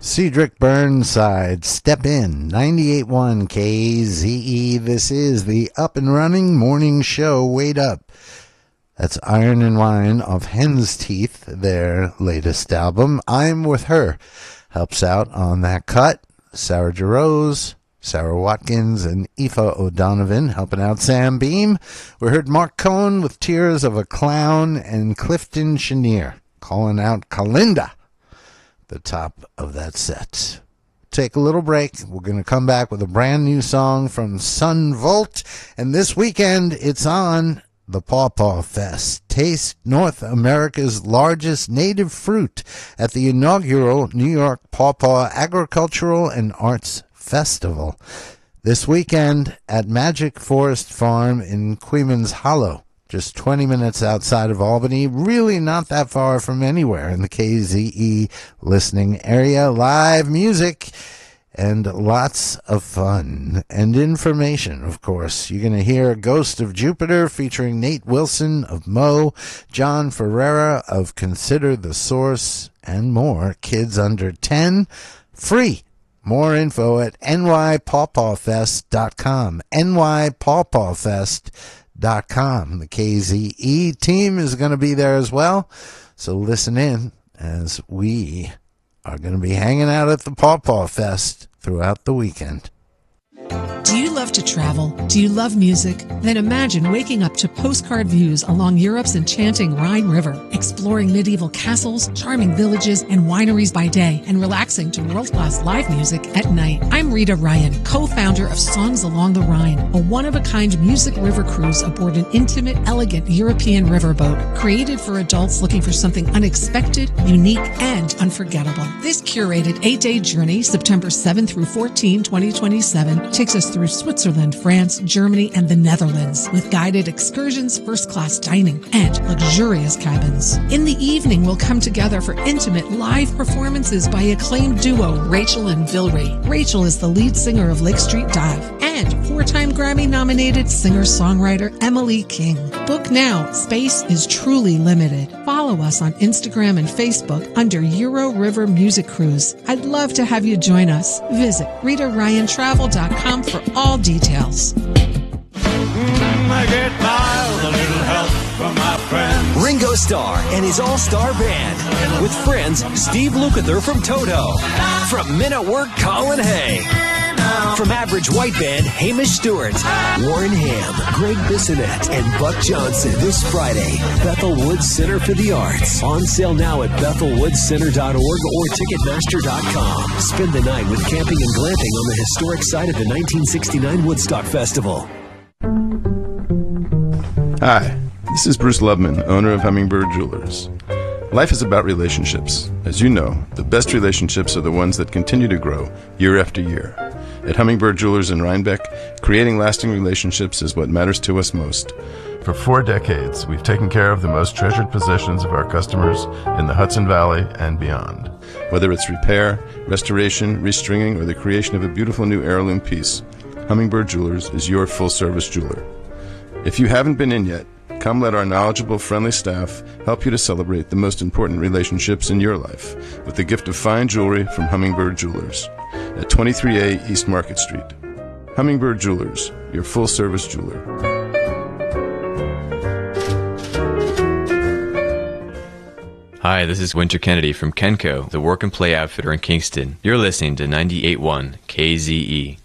Cedric Burnside, Step In, 98.1 KZE. This is the Up and Running Morning Show. Wait Up. That's Iron and Wine of Hen's Teeth, their latest album. I'm With Her helps out on that cut. Sarah Jarosz, Sarah Watkins, and Aoife O'Donovan helping out Sam Beam. We heard Mark Cohen with Tears of a Clown and Clifton Chenier calling out Kalinda, the top of that set. Take a little break. We're going to come back with a brand new song from Sun Volt, and this weekend it's on the Paw Paw Fest. Taste North America's largest native fruit at the inaugural New York Paw Paw Agricultural and Arts Festival this weekend at Magic Forest Farm in Queens Hollow, just 20 minutes outside of Albany, really not that far from anywhere in the KZE listening area. Live music and lots of fun and information, of course. You're going to hear Ghost of Jupiter featuring Nate Wilson of Mo, John Ferreira of Consider the Source, and more. Kids under 10, free. More info at nypawpawfest.com, nypawpawfest.com. The KZE team is going to be there as well, so listen in as we are going to be hanging out at the Paw Paw Fest throughout the weekend. Do you love to travel? Do you love music? Then imagine waking up to postcard views along Europe's enchanting Rhine River, exploring medieval castles, charming villages, and wineries by day, and relaxing to world-class live music at night. I'm Rita Ryan, co-founder of Songs Along the Rhine, a one-of-a-kind music river cruise aboard an intimate, elegant European riverboat, created for adults looking for something unexpected, unique, and unforgettable. This curated 8-day journey, September 7 through 14, 2027, takes us through Switzerland, France, Germany, and the Netherlands with guided excursions, first-class dining, and luxurious cabins. In the evening, we'll come together for intimate live performances by acclaimed duo Rachel and Vilry. Rachel is the lead singer of Lake Street Dive and 4-time Grammy-nominated singer-songwriter Emily King. Book now. Space is truly limited. Follow us on Instagram and Facebook under Euro River Music Cruise. I'd love to have you join us. Visit RitaRyanTravel.com for all details. I get by with a little help from my friends. Ringo Starr and his all-star band. With friends, Steve Lukather from Toto. From Men at Work, Colin Hay. From Average White Band, Hamish Stewart. Warren Ham, Greg Bissonette, and Buck Johnson. This Friday, Bethel Woods Center for the Arts. On sale now at BethelWoodsCenter.org or Ticketmaster.com. Spend the night with camping and glamping on the historic site of the 1969 Woodstock Festival. Hi, this is Bruce Lubman, owner of Hummingbird Jewelers. Life is about relationships. As you know, the best relationships are the ones that continue to grow year after year. At Hummingbird Jewelers in Rhinebeck, creating lasting relationships is what matters to us most. For 4 decades, we've taken care of the most treasured possessions of our customers in the Hudson Valley and beyond. Whether it's repair, restoration, restringing, or the creation of a beautiful new heirloom piece, Hummingbird Jewelers is your full-service jeweler. If you haven't been in yet, come let our knowledgeable, friendly staff help you to celebrate the most important relationships in your life with the gift of fine jewelry from Hummingbird Jewelers at 23A East Market Street. Hummingbird Jewelers, your full-service jeweler. Hi, this is Winter Kennedy from Kenco, the work and play outfitter in Kingston. You're listening to 98.1 KZE.